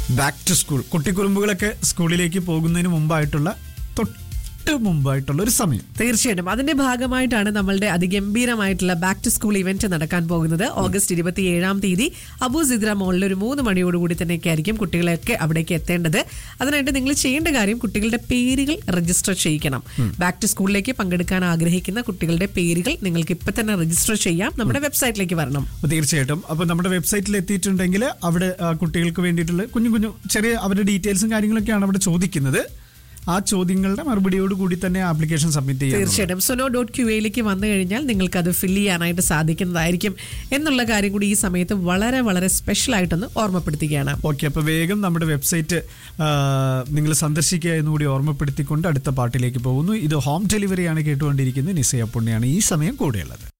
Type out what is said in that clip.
Back to school. കുട്ടിക്കുറുമ്പുകളൊക്കെ സ്കൂളിലേക്ക് പോകുന്നതിന് മുമ്പായിട്ടുള്ള മുമ്പായിട്ടുള്ള ഒരു സമയം. തീർച്ചയായിട്ടും അതിന്റെ ഭാഗമായിട്ടാണ് നമ്മളുടെ അതിഗംഭീരമായിട്ടുള്ള ബാക്ക് ടു സ്കൂൾ ഇവന്റ് നടക്കാൻ പോകുന്നത്. ഓഗസ്റ്റ് 27 അബു സിദ്ര മോളിൽ ഒരു 3 മണിയോടുകൂടി തന്നെയൊക്കെ ആയിരിക്കും കുട്ടികളെയൊക്കെ അവിടേക്ക് എത്തേണ്ടത്. അതിനായിട്ട് നിങ്ങൾ ചെയ്യേണ്ട കാര്യം കുട്ടികളുടെ പേരുകൾ രജിസ്റ്റർ ചെയ്യിക്കണം. ബാക്ക് ടു സ്കൂളിലേക്ക് പങ്കെടുക്കാൻ ആഗ്രഹിക്കുന്ന കുട്ടികളുടെ പേരുകൾ നിങ്ങൾക്ക് ഇപ്പൊ തന്നെ രജിസ്റ്റർ ചെയ്യാം. നമ്മുടെ വെബ്സൈറ്റിലേക്ക് വരണം. തീർച്ചയായിട്ടും. അപ്പൊ നമ്മുടെ വെബ്സൈറ്റിൽ എത്തിയിട്ടുണ്ടെങ്കിൽ അവിടെ കുട്ടികൾക്ക് വേണ്ടിയിട്ടുള്ള കുഞ്ഞു കുഞ്ഞു ചെറിയ അവരുടെ ഡീറ്റെയിൽസും കാര്യങ്ങളൊക്കെയാണ് അവിടെ ചോദിക്കുന്നത്. ആ ചോദ്യങ്ങളുടെ മറുപടിയോട് കൂടി തന്നെ ആപ്ലിക്കേഷൻ സബ്മിറ്റ് ചെയ്യാം. തീർച്ചയായിട്ടും suno.qa വന്നു കഴിഞ്ഞാൽ നിങ്ങൾക്ക് അത് ഫില്ല് ചെയ്യാനായിട്ട് സാധിക്കുന്നതായിരിക്കും എന്നുള്ള കാര്യം കൂടി ഈ സമയത്ത് വളരെ വളരെ സ്പെഷ്യൽ ആയിട്ടൊന്ന് ഓർമ്മപ്പെടുത്തുകയാണ്. ഓക്കെ, അപ്പൊ വേഗം നമ്മുടെ വെബ്സൈറ്റ് നിങ്ങൾ സന്ദർശിക്കുക എന്നുകൂടി ഓർമ്മപ്പെടുത്തിക്കൊണ്ട് അടുത്ത പാട്ടിലേക്ക് പോകുന്നു. ഇത് ഹോം ഡെലിവറിയാണ് കേട്ടുകൊണ്ടിരിക്കുന്നത്. നിസയ പുണ്യാണ് ഈ സമയം കൂടെയുള്ളത്.